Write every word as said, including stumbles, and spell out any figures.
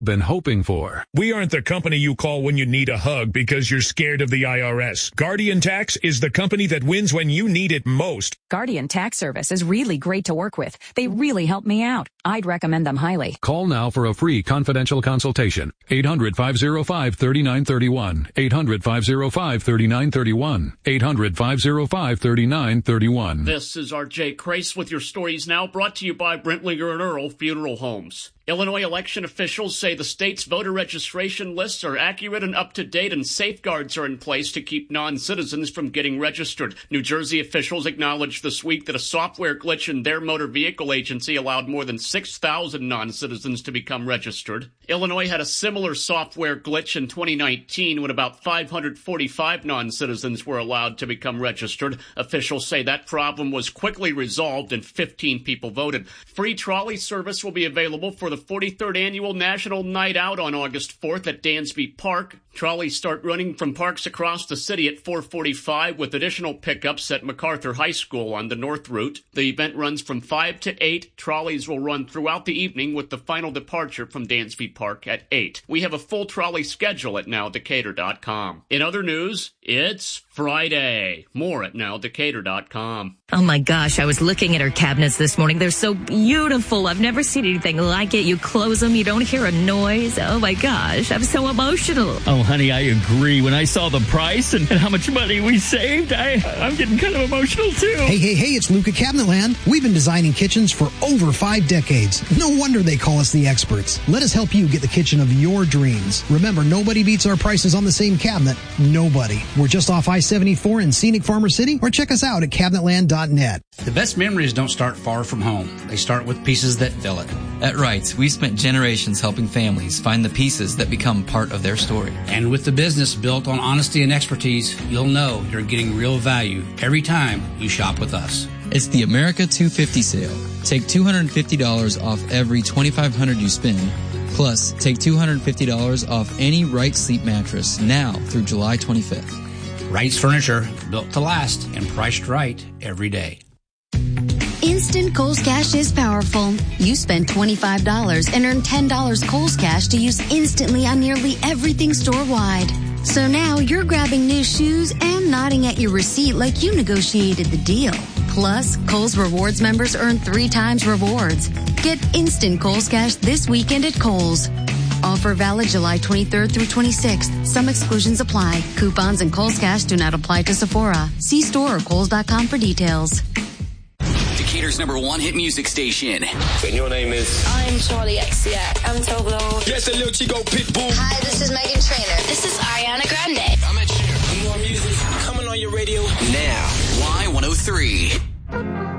been hoping for. We aren't the company you call when you need a hug because you're scared of the I R S. Guardian Tax is the company that wins when you need it most. Guardian Tax Service is really great to work with. They really help me out. I'd recommend them highly. Call now for a free confidential consultation. eight hundred, five oh five, three nine three one. eight hundred, five oh five, three nine three one. eight hundred, five oh five, three nine three one. This is R J Crace with your stories now, brought to you by Brentlinger and Earl Funeral Homes. Illinois election officials say the state's voter registration lists are accurate and up-to-date, and safeguards are in place to keep non-citizens from getting registered. New Jersey officials acknowledged this week that a software glitch in their motor vehicle agency allowed more than six thousand non-citizens to become registered. Illinois had a similar software glitch in twenty nineteen when about five hundred forty-five non-citizens were allowed to become registered. Officials say that problem was quickly resolved and fifteen people voted. Free trolley service will be available for the forty-third Annual National Night Out on August fourth at Dansby Park. Trolleys start running from parks across the city at four forty-five with additional pickups at MacArthur High School on the north route. The event runs from five to eight. Trolleys will run throughout the evening with the final departure from Dansby Park at eight. We have a full trolley schedule at now decatur dot com. In other news, it's Friday. More at now decatur dot com. Oh my gosh, I was looking at her cabinets this morning. They're so beautiful. I've never seen anything like it. You close them, you don't hear a noise. Oh my gosh, I'm so emotional. Oh, honey, I agree. When I saw the price and, and how much money we saved, I, I'm getting kind of emotional too. Hey, hey, hey, it's Luke at Cabinetland. We've been designing kitchens for over five decades. No wonder they call us the experts. Let us help you get the kitchen of your dreams. Remember, nobody beats our prices on the same cabinet. Nobody. We're just off I seventy-four in scenic Farmer City, or check us out at cabinetland dot net. The best memories don't start far from home. They start with pieces that fill it. At Wrights, we've spent generations helping families find the pieces that become part of their story. And with the business built on honesty and expertise, you'll know you're getting real value every time you shop with us. It's the America two fifty sale. Take two hundred fifty dollars off every twenty-five hundred dollars you spend. Plus, take two hundred fifty dollars off any Wright sleep mattress now through July twenty-fifth. Wright's Furniture, built to last and priced right every day. Instant Kohl's Cash is powerful. You spend twenty-five dollars and earn ten dollars Kohl's Cash to use instantly on nearly everything store-wide. So now you're grabbing new shoes and nodding at your receipt like you negotiated the deal. Plus, Kohl's Rewards members earn three times rewards. Get instant Kohl's Cash this weekend at Kohl's. Offer valid July twenty-third through twenty-sixth. Some exclusions apply. Coupons and Kohl's Cash do not apply to Sephora. See store or kohls dot com for details. Decatur's number one hit music station. And your name is? I'm Charlie X C X. I'm Toglo. Yes, a little Chico Pitbull. Hi, this is Megan Trainor. This is Ariana Grande. I'm at Cher. More music coming on your radio now. Y one oh three.